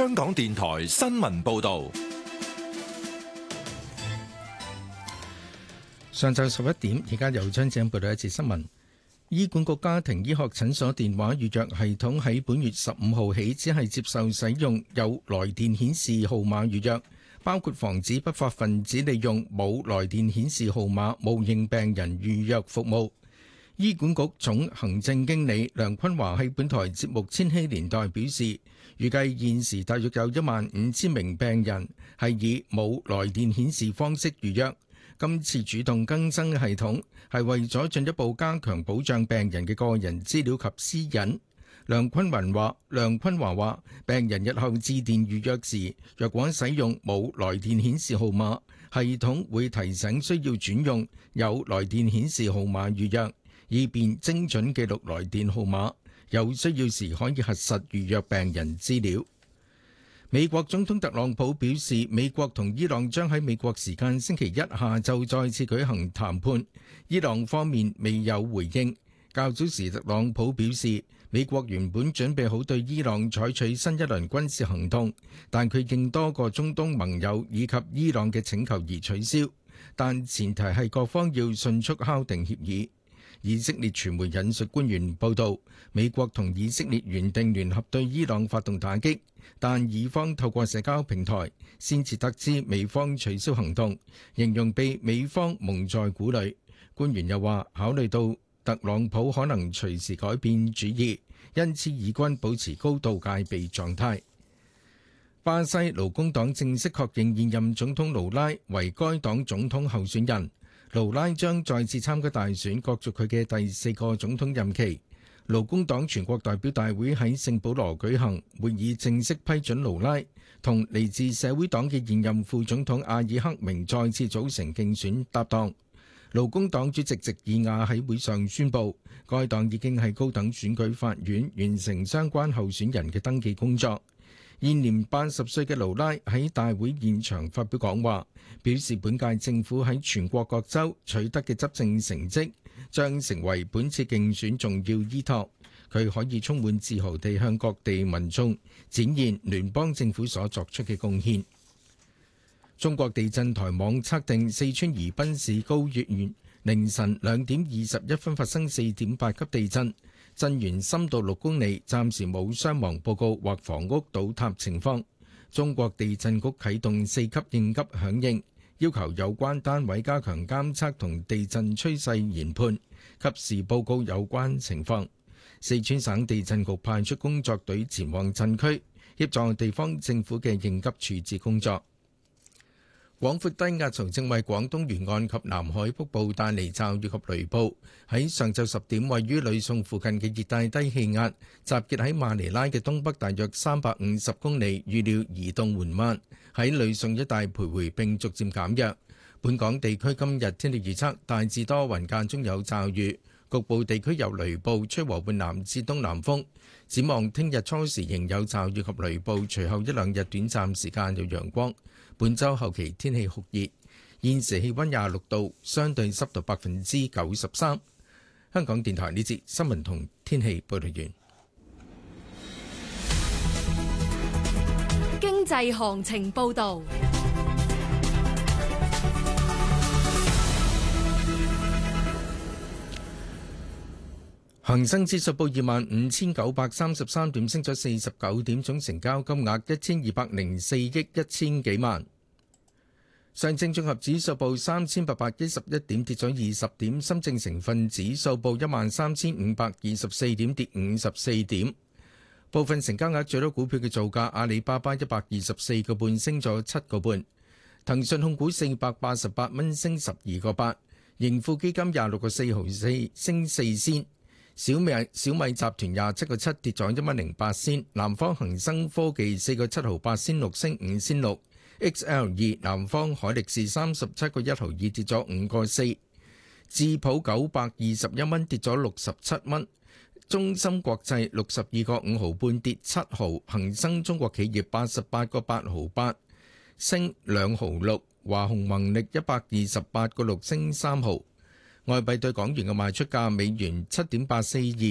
香港電台新聞報道。 上晝11點，而家由張正報道一節新聞。醫管局家庭醫學診所電話預約系統喺本月15號起，只係接受使用有來電顯示號碼預約，包括防止不法分子利用冇來電顯示號碼冒認病人預約服務。醫管局總行政經理梁坤華喺本台節目《千禧年代》表示，預計現時大約有15000名病人係以冇來電顯示方式預約。今次主動更新系統係為咗進一步加強保障病人嘅個人資料及私隱。梁坤華話，病人日後致電預約時，若果使用冇來電顯示號碼，系統會提醒需要轉用有來電顯示號碼預約，以便精準記錄來電號碼，有需要時可以核實預約病人資料。美國總統特朗普表示，美國同伊朗將喺美國時間星期一下晝再次舉行談判，伊朗方面未有回應。較早時，特朗普表示，美國原本準備好對伊朗採取新一輪軍事行動，但佢應多個中東盟友以及伊朗嘅請求而取消，但前提係各方要迅速敲定協議。以色列傳媒引述官員報道，美國同以色列原定聯合對伊朗發動打擊，但以方透過社交平台先至得知美方取消行動，形容被美方蒙在鼓裏。官員又話，考慮到特朗普可能隨時改變主意，因此以軍保持高度戒備狀態。巴西勞工黨正式確認現任總統盧拉為該黨總統候選人。盧拉將再次參加大選，角逐佢嘅第4個總統任期。勞工黨全國代表大會喺聖保羅舉行會議，正式批准盧拉同嚟自社會黨嘅現任副總統阿爾克明再次組成競選搭檔。勞工黨主席席爾瓦喺會上宣布，該黨已經喺高等選舉法院完成相關候選人嘅登記工作。現年80歲嘅盧拉喺大會現場發表講話，表示本屆政府喺全國各州取得嘅執政成績將成為本次競選重要依託。佢可以充滿自豪地向各地民眾展現聯邦政府所作出嘅貢獻。中國地震台網測定，四川宜賓市高月縣凌晨2點21分發生4.8級地震。震源深度6公里，暫時冇傷亡報告或房屋倒塌情況。中國地震局啟動4級應急響應，要求有關單位加強監測同地震趨勢研判，及時報告有關情況。四川省地震局派出工作隊前往震區，協助地方政府嘅應急處置工作。廣闊低壓槽正為廣東沿岸及南海北部帶嚟驟雨及雷暴。喺上晝10點，位於呂宋附近嘅熱帶低氣壓集結喺馬尼拉嘅東北大約350公里，預料移動緩慢，喺呂宋一帶徘徊並逐漸減弱。本港地區今日天氣預測，大致多雲間中有驟雨，局部地區有雷暴，吹和緩南至東南風。展望聽日初時仍有驟雨及雷暴，隨後1-2日短暫時間有陽光。本週後期天氣酷熱，現時氣溫26度，相對濕度93%。香港電台呢節新聞同天氣報道完。 經濟行情報道。 恒生指數報25,933點，升咗49點，總成交金額1204億1000幾萬。上證綜合指數報3811點，跌咗20點。深證成分指數報13524點，跌54點。部分成交額最多股票嘅造價：阿里巴巴124個半，升咗7個半；騰訊控股488蚊，升12個8；盈富基金26個4毫4，升4仙。小米集團27個7，跌咗1蚊08仙。南方恒生科技4個7毫8仙6，升5仙6。XL2 南方海力士37個1毫2，跌咗5個4。智普921蚊，跌咗67蚊。中芯國際62個5毫半，跌7毫。恒生中國企業88個8毫8，升2毫6。華虹宏力128個6，升3毫。外幣對港元嘅賣出價：美元7.842。